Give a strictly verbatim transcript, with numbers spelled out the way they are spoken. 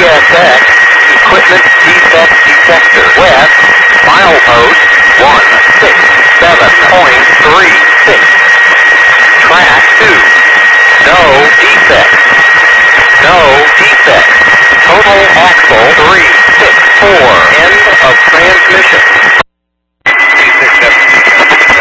S X, equipment defect detector. West, milepost one six seven point three six. Track two, no defect. No defect. Total axle